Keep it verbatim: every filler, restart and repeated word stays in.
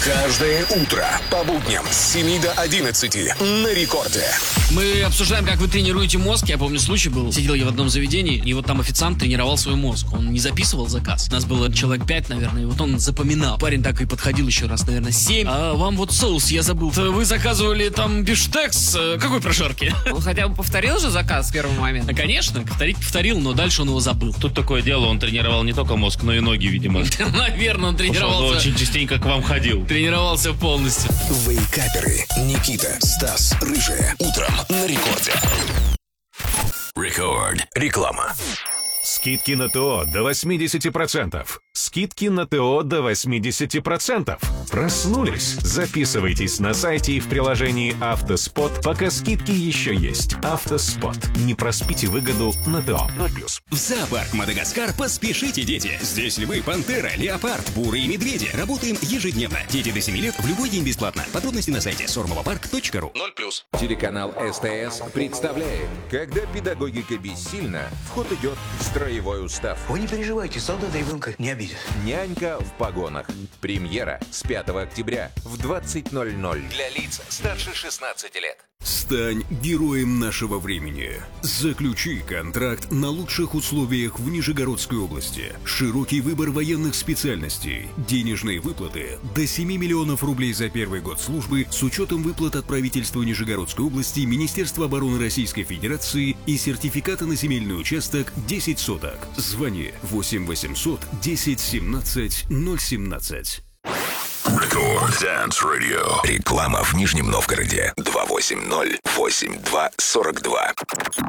Каждое утро по будням с семи до одиннадцати на рекорде. Мы обсуждаем, как вы тренируете мозг. Я помню, случай был. Сидел я в одном заведении, и вот там официант тренировал свой мозг. Он не записывал заказ. Нас было человек пять, наверное, и вот он запоминал. Парень так и подходил еще раз, наверное, семь. А вам вот соус я забыл. Вы заказывали там бифштекс. Какой прожарки? Он хотя бы повторил же заказ с первого момента? А, конечно, повторить повторил, но дальше он его забыл. Тут такое дело, он тренировал не только мозг, но и ноги, видимо. Наверное, он Он тренировался. очень частенько к вам ходил. Тренировался полностью. Вейкаперы Никита, Стас, Рыжая. Утром на рекорде. Рекорд. Реклама. Скидки на ТО до восемьдесят процентов. Скидки на ТО до восемьдесят процентов. Проснулись? Записывайтесь на сайте и в приложении «Автоспот», пока скидки еще есть. «Автоспот». Не проспите выгоду на ТО. ноль плюс. В зоопарк Мадагаскар поспешите, дети. Здесь львы, пантера, леопард, буры и медведи. Работаем ежедневно. Дети до семи лет в любой день бесплатно. Подробности на сайте сормовопарк точка ру. ноль плюс. Телеканал СТС представляет, когда педагогика бессильна, в ход идет строевой устав. Вы не переживайте, солдат ребенка не обидит. Нянька в погонах. Премьера с пятого октября в двадцать ноль ноль. Для лиц старше шестнадцати лет. Стань героем нашего времени. Заключи контракт на лучших условиях в Нижегородской области. Широкий выбор военных специальностей. Денежные выплаты до семи миллионов рублей за первый год службы с учетом выплат от правительства Нижегородской области, Министерства обороны Российской Федерации и сертификата на земельный участок десять соток. Звони восемь восемьсот десять семнадцать ноль семнадцать. Рекорд Dance Radio. Реклама в Нижнем Новгороде. два восемь ноль восемь два сорок два.